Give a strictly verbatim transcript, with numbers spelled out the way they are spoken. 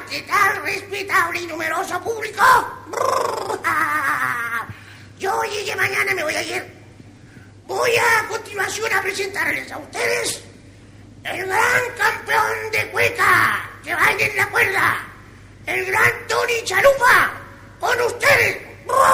¿Qué tal, respetable y numeroso público? Yo hoy y mañana me voy a ir. Voy a continuación a presentarles a ustedes el gran campeón de cueca que baila en la cuerda, el gran Tony Chalupa, con ustedes.